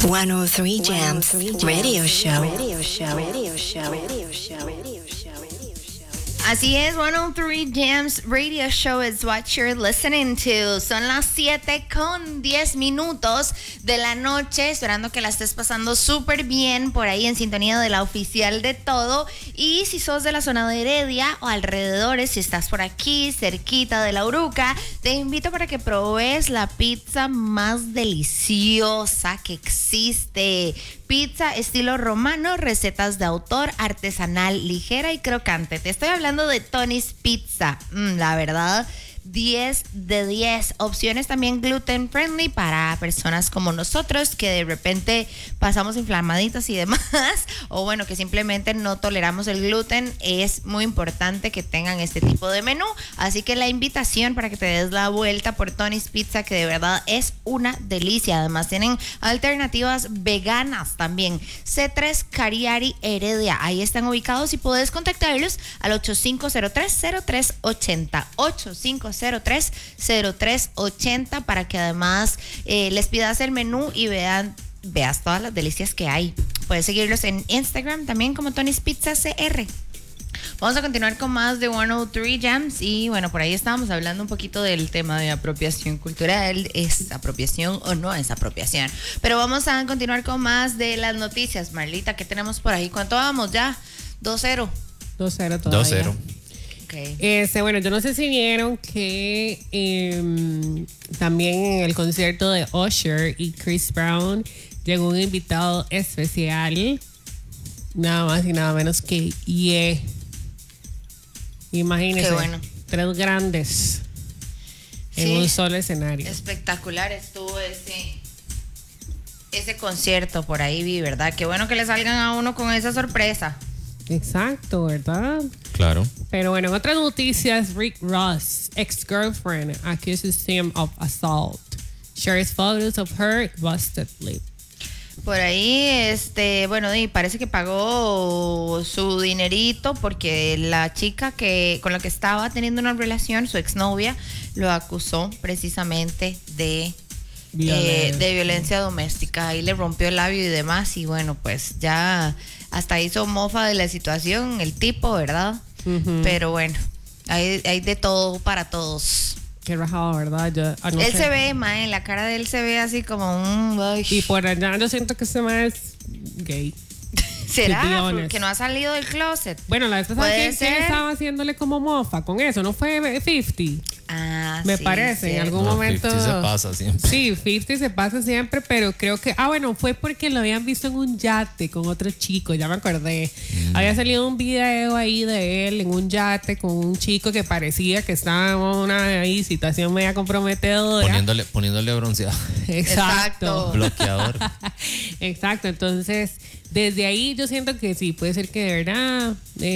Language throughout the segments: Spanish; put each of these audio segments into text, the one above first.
103 Jams Radio Show. Así es, 103 Jams Radio Show is what you're listening to. Son las 7:10 de la noche, esperando que la estés pasando súper bien por ahí en sintonía de la oficial de todo. Y si sos de la zona de Heredia o alrededores, si estás por aquí, cerquita de La Uruca, te invito para que pruebes la pizza más deliciosa que existe. Pizza estilo romano, recetas de autor, artesanal, ligera y crocante. Te estoy hablando de Tony's Pizza. La verdad, 10 de 10. Opciones también gluten friendly para personas como nosotros que de repente pasamos inflamaditas y demás, o bueno, que simplemente no toleramos el gluten. Es muy importante que tengan este tipo de menú, así que la invitación para que te des la vuelta por Tony's Pizza, que de verdad es una delicia. Además tienen alternativas veganas también. C3 Cariari Heredia, ahí están ubicados y puedes contactarlos al 8503-0380 8503-0380 para que además les pidas el menú y veas todas las delicias que hay. Puedes seguirlos en Instagram también como Tony's Pizza CR. Vamos a continuar con más de 103 Jams y bueno, por ahí estábamos hablando un poquito del tema de apropiación cultural. ¿Es apropiación o no es apropiación? Pero vamos a continuar con más de las noticias. Marlita, ¿qué tenemos por ahí? ¿Cuánto vamos ya? 2-0. 2-0 todavía. 2-0. Okay. Bueno, yo no sé si vieron que también en el concierto de Usher y Chris Brown llegó un invitado especial, nada más y nada menos que Ye. Imagínense, Qué bueno. 3 grandes en un solo escenario. Espectacular estuvo ese concierto, por ahí vi, ¿verdad? Qué bueno que le salgan a uno con esa sorpresa. Exacto, ¿verdad? Claro. Pero bueno, en otras noticias, Rick Ross, ex-girlfriend, accuses him of assault. Shares photos of her busted lip. Por ahí, bueno, y parece que pagó su dinerito porque la chica con la que estaba teniendo una relación, su exnovia, lo acusó precisamente de violencia doméstica. Ahí le rompió el labio y demás y bueno, pues ya hasta hizo mofa de la situación el tipo, ¿verdad? Uh-huh. Pero bueno, hay de todo para todos. Qué rajado, ¿verdad? Él se ve, mae, en la cara de él se ve así como un... Y por allá yo siento que ese mae es gay. ¿Será? Porque no ha salido del closet. Bueno, la vez pasada que estaba haciéndole como mofa con eso, ¿no fue 50? Me parece, en algún momento. 50 se pasa siempre. Sí, 50 se pasa siempre, pero creo que... bueno, fue porque lo habían visto en un yate con otro chico, ya me acordé. Había salido un video ahí de él en un yate con un chico que parecía que estaba en una situación media comprometedora. Poniéndole bronceado. Exacto. Bloqueador. Exacto, entonces... Desde ahí yo siento que sí, puede ser que de verdad.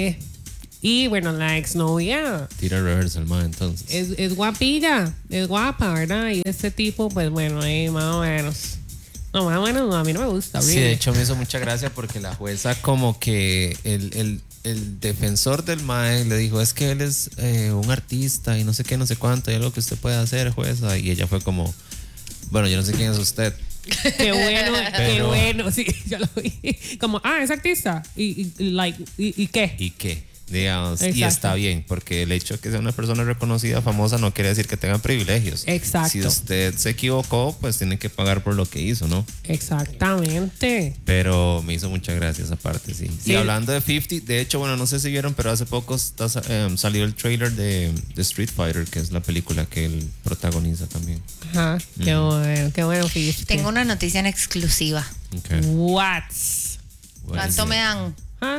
Y bueno, la exnovia. Tira reversal, más entonces. Es guapilla, es guapa, ¿verdad? Y este tipo, pues bueno, más o menos. No, más o menos, no, a mí no me gusta. Sí, de hecho me hizo mucha gracia porque la jueza, como que el defensor del mae le dijo: es que él es un artista y no sé qué, no sé cuánto, y algo que usted puede hacer, jueza. Y ella fue como: bueno, yo no sé quién es usted. Qué bueno, qué bueno, sí, yo lo vi. Como, es artista. ¿Y qué? ¿Y qué? Digamos, exacto. Y está bien, porque el hecho de que sea una persona reconocida, famosa, no quiere decir que tenga privilegios. Exacto. Si usted se equivocó, pues tiene que pagar por lo que hizo, ¿no? Exactamente. Pero me hizo muchas gracias aparte, sí. Y hablando de 50, de hecho, bueno, no sé si vieron, pero hace poco salió el trailer de Street Fighter, que es la película que él protagoniza también. Ajá, qué bueno 50. Tengo una noticia en exclusiva. Okay. What ¿Cuánto me dan?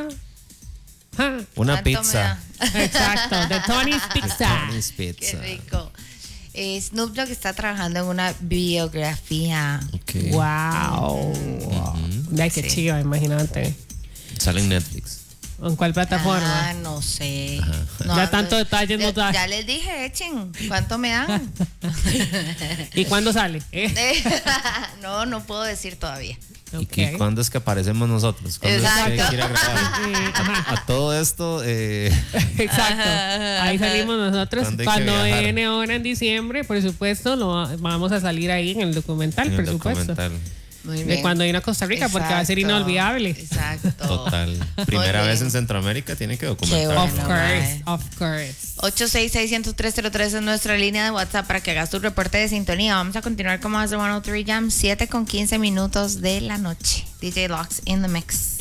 Una pizza. Exacto, de Tony's Pizza. Tony's Pizza. Qué rico. Snoop Dogg está trabajando en una biografía. Okay. Wow. Qué chido, imagínate. Sale en Netflix. ¿En cuál plataforma? No sé. No, ya tanto detalle no da. Ya les dije, echen. ¿Cuánto me dan? ¿Y cuándo sale? No puedo decir todavía. Okay. ¿Y cuándo es que aparecemos nosotros? Exacto. A todo esto. Exacto. Ahí salimos nosotros. Cuando viene ahora en diciembre, por supuesto, vamos a salir ahí en el documental, por supuesto. Muy de bien. cuando vino a Costa Rica, porque va a ser Exacto. inolvidable. Exacto. Total. Primera Muy vez bien. en Centroamérica, tiene que documentar. Qué Of bueno, course, mae. of course. 866-103-03 es nuestra línea de WhatsApp para que hagas tu reporte de sintonía. Vamos a continuar con más de 103 Jam, 7 con 15 minutos de la noche. DJ Locks in the mix.